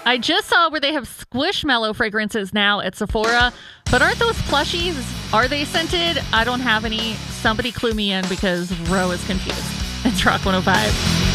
I just saw where they have Squishmallow fragrances now at Sephora, but aren't those plushies? Are they scented? I don't have any. Somebody clue me in because Ro is confused. It's Rock 105.